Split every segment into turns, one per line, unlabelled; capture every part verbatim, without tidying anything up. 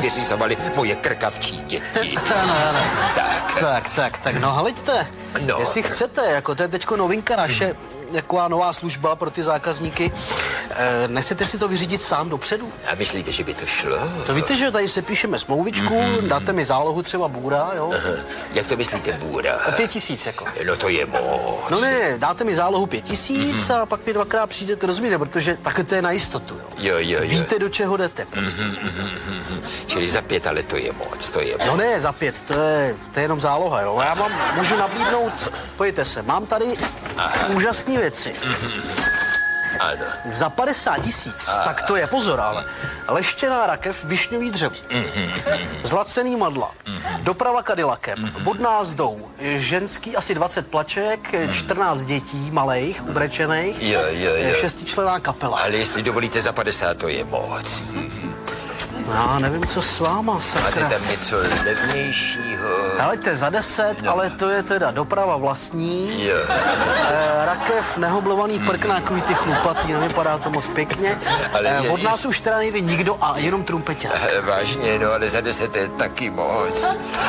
vyřizovali moje krkavčí děti.
Ano, ano.
Tak.
Tak, tak, tak, no hleďte,
No.
jestli chcete, jako to je teďko novinka naše, jaková nová služba pro ty zákazníky, e, nechcete si to vyřídit sám dopředu?
A myslíte, že by to šlo?
To víte, že tady se píšeme smlouvičku, mm-hmm. dáte mi zálohu třeba bůra, jo?
Aha. Jak to myslíte bůra?
A pět tisíc, jako.
No to je moc.
No ne, dáte mi zálohu pět tisíc mm-hmm. a pak mi dvakrát přijdete, rozumíte, protože takhle to je na jistotu, jo?
Jo, jo, jo.
Víte, do čeho jdete, prostě.
Mm-hmm, mm-hmm. Čili za pět, ale to je moc, to je moc.
No ne, za pět, to je, to je jenom záloha, jo? Já vám můžu nabídnout, pojďte se, mám tady úžasné věci.
Mm-hmm. Ano.
Za padesát tisíc, tak to je, pozor, ale leštěná rakev, višňový dřevo, mm-hmm. zlacený madla, mm-hmm. doprava Cadillacem, mm-hmm. vodná zdou, ženský asi dvacet plaček, mm-hmm. čtrnáct dětí malejch, ubrečených,
jo, jo, jo.
šestičlenná kapela.
Ale jestli dovolíte za padesát, to je moc. Mm-hmm.
Já nevím, co s váma, sakra.
Máte tam něco levnějšího?
Helejte, za deset, no. Ale to je teda doprava vlastní.
Jo.
E, rakev, nehoblovaný prk na takový ty chlupatý, nevypadá to moc pěkně. Ale e, od nás je... už teda nejde nikdo a jenom trumpeťák.
Vážně, no, ale za deset je taky moc.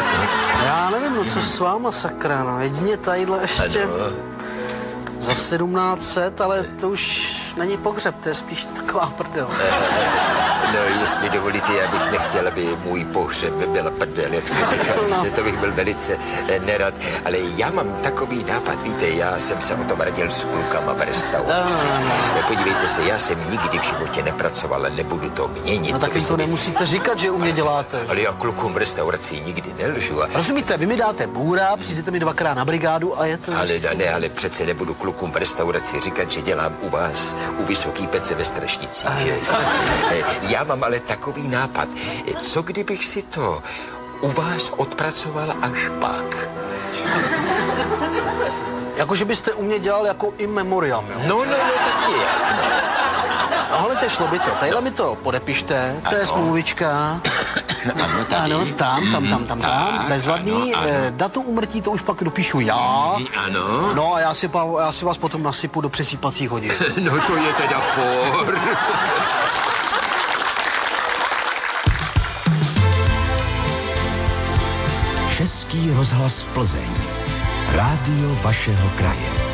Já nevím, no co s váma, sakra, no, jedině tadyhle ještě ano. Za sedmnáct set, ale to už není pohřeb, to je spíš taková prdel.
No, jestli dovolíte, já bych nechtěl, aby můj pohřeb byla prdel, jak jste říkal, no. Víte, to bych byl velice nerad, ale já mám takový nápad, víte, já jsem se o tom radil s klukama v restauraci. No. Podívejte se, já jsem nikdy v životě nepracoval, ale nebudu to měnit.
No taky to, to nemusíte říkat, že u mě děláte.
Ale já klukům v restauraci nikdy nelžu. A...
Rozumíte, vy mi dáte bůra, přijdete mi dvakrát na brigádu a je to...
Ale ne, ale přece nebudu klukům v restauraci říkat, že dělám u vás, u Vysoký Pece ve Strašnicích, že? Já mám ale takový nápad. Co kdybych si to u vás odpracoval až pak?
Jakože byste u mě dělal jako in memoriam, jo?
No, no, no, tak nějak, no.
No, hele, šlo by to. Tadyhle mi to podepište, to je smlouvička.
Ano, tady.
Ano, tam, tam, tam, tam, tam, bezvadný. Ano, ano. Datum úmrtí to už pak dopíšu já.
Ano.
No a já si, já si vás potom nasypu do přesýpacích hodin.
No to je teda for.
Český rozhlas Plzeň. Rádio vašeho kraje.